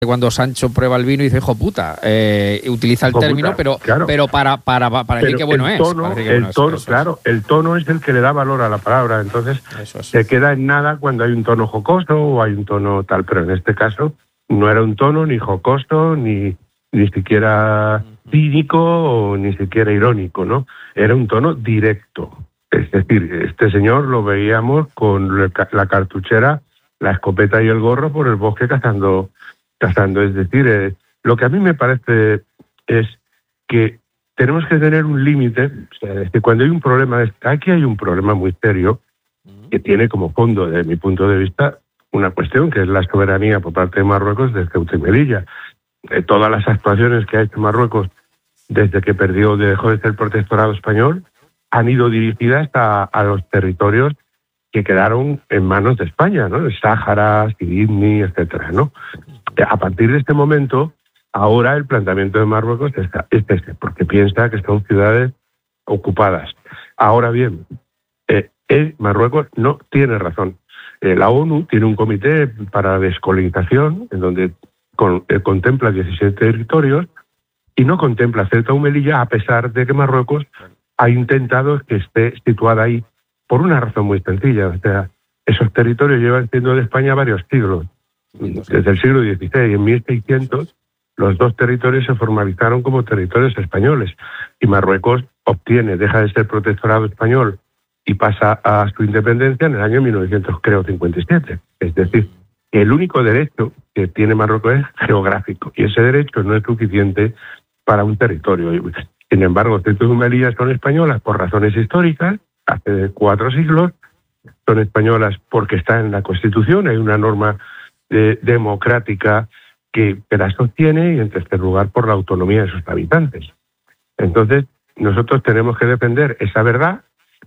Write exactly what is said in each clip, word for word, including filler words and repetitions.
cuando Sancho prueba el vino y dice, hijo puta, eh, utiliza el hijo término, puta, pero claro. pero para para para decir que bueno el es. Tono, Para decir que el bueno tono, es, claro, es. el tono es el que le da valor a la palabra, entonces Eso es. se queda en nada cuando hay un tono jocoso o hay un tono tal, pero en este caso no era un tono ni jocoso, ni, ni siquiera cínico o ni siquiera irónico, ¿no? Era un tono directo. Es decir, este señor lo veíamos con la cartuchera, la escopeta y el gorro por el bosque cazando, cazando. Es decir, eh, lo que a mí me parece es que tenemos que tener un límite. O sea, es que cuando hay un problema, aquí hay un problema muy serio que tiene como fondo, desde mi punto de vista, una cuestión que es la soberanía por parte de Marruecos de Ceuta y Melilla. Eh, todas las actuaciones que ha hecho Marruecos desde que perdió, dejó de ser protectorado español, han ido dirigidas a, a los territorios que quedaron en manos de España, ¿no? El Sáhara, Siribni, etcétera, ¿no? A partir de este momento, ahora el planteamiento de Marruecos es este, porque piensa que son ciudades ocupadas. Ahora bien, eh, eh, Marruecos no tiene razón. Eh, la ONU tiene un comité para la descolonización, en donde con, eh, contempla diecisiete territorios y no contempla Ceuta y Melilla, a pesar de que Marruecos ha intentado que esté situada ahí por una razón muy sencilla. O sea, esos territorios llevan siendo de España varios siglos. Desde el siglo dieciséis, en mil seiscientos, los dos territorios se formalizaron como territorios españoles y Marruecos obtiene, deja de ser protectorado español y pasa a su independencia en el año mil novecientos cincuenta y siete. Es decir, el único derecho que tiene Marruecos es geográfico y ese derecho no es suficiente para un territorio. Sin embargo, Ceuta y Melilla son españolas por razones históricas, hace cuatro siglos, son españolas porque está en la Constitución, hay una norma eh, democrática que, que las sostiene, y en tercer lugar por la autonomía de sus habitantes. Entonces, nosotros tenemos que defender esa verdad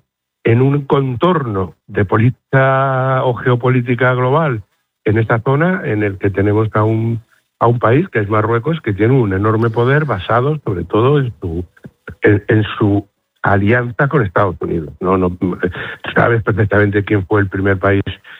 en un contorno de política o geopolítica global en esta zona en el que tenemos a un, a un país que es Marruecos, que tiene un enorme poder basado sobre todo en su, en, en su alianza con Estados Unidos. No, no, sabes perfectamente quién fue el primer país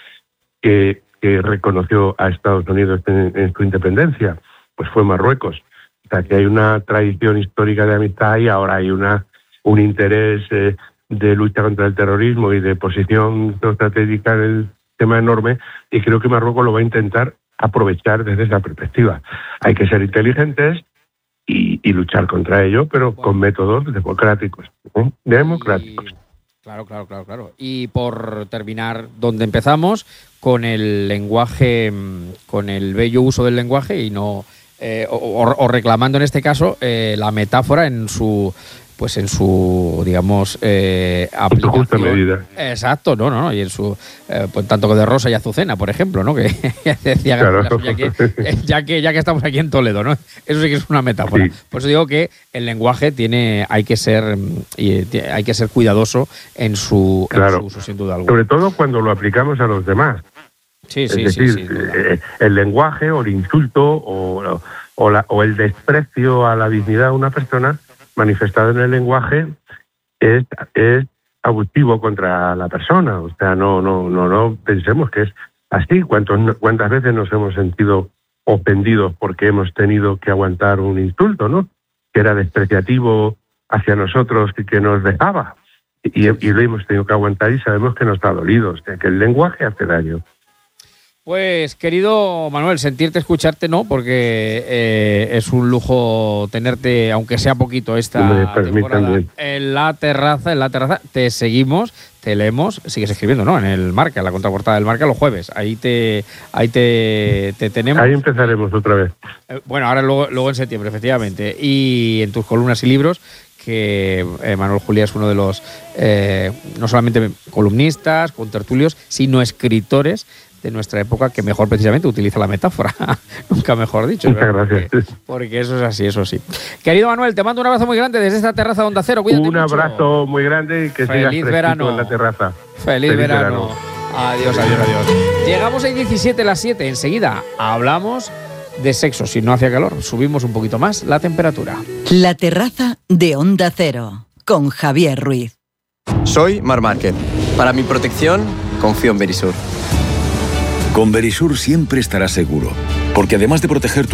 que, que reconoció a Estados Unidos en, en su independencia. Pues fue Marruecos. O sea, que hay una tradición histórica de amistad y ahora hay una un interés eh, de lucha contra el terrorismo y de posición estratégica en el tema enorme, y creo que Marruecos lo va a intentar aprovechar desde esa perspectiva. Hay que ser inteligentes y, y luchar contra ello, pero bueno, con métodos democráticos. ¿eh? Democráticos. Y, claro, claro, claro, claro. Y por terminar donde empezamos, con el lenguaje, con el bello uso del lenguaje y no eh, o, o reclamando en este caso eh, la metáfora en su pues en su, digamos, eh, aplicación. En su justa medida. Exacto, no, no, no, y en su, eh, pues tanto de Rosa y Azucena, por ejemplo, ¿no? Que decía claro. ya, que, ya que ya que estamos aquí en Toledo, ¿no? Eso sí que es una metáfora. Sí. Por eso digo que el lenguaje tiene, hay que ser, y hay que ser cuidadoso en su, claro. en su uso, sin duda alguna. Sobre todo cuando lo aplicamos a los demás. Sí, sí, es decir, sí, sí, eh, el lenguaje o el insulto o, o, la, o el desprecio a la dignidad de una persona manifestado en el lenguaje es, es abusivo contra la persona. O sea, no, no, no, no pensemos que es así. ¿Cuántos, cuántas veces nos hemos sentido ofendidos porque hemos tenido que aguantar un insulto, ¿no? Que era despreciativo hacia nosotros y que nos dejaba. Y, y lo hemos tenido que aguantar y sabemos que nos ha dolido. O sea, que el lenguaje hace daño. Pues, querido Manuel, sentirte, escucharte, no, porque eh, es un lujo tenerte, aunque sea poquito, esta temporada en la terraza, en la terraza. Te seguimos, te leemos, sigues escribiendo, ¿no? En el Marca, en la contraportada del Marca, los jueves. Ahí te, ahí te, te tenemos. Ahí empezaremos otra vez. Eh, bueno, ahora luego, luego en septiembre, efectivamente. Y en tus columnas y libros, que eh, Manuel Juliá es uno de los, eh, no solamente columnistas, contertulios, sino escritores de nuestra época que mejor precisamente utiliza la metáfora. Nunca mejor dicho. Muchas gracias. Porque, porque eso es así, eso sí. Querido Manuel, te mando un abrazo muy grande desde esta terraza de Onda Cero. Cuídate un mucho. abrazo muy grande y que Feliz sigas verano en la terraza. Feliz, Feliz verano. verano. Adiós, adiós, adiós. Llegamos en diecisiete a las siete. Enseguida hablamos de sexo. Si no hacía calor, subimos un poquito más la temperatura. La terraza de Onda Cero con Javier Ruiz. Soy Marc Márquez. Para mi protección, confío en Verisur. Con Verisur siempre estarás seguro. Porque además de proteger tu